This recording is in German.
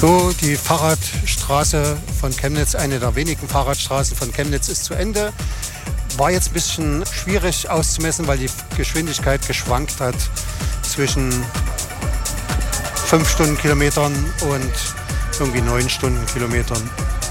So, die Fahrradstraße von Chemnitz, eine der wenigen Fahrradstraßen von Chemnitz, ist zu Ende. War jetzt ein bisschen schwierig auszumessen, weil die Geschwindigkeit geschwankt hat zwischen 5 Stundenkilometern und irgendwie 9 Stundenkilometern.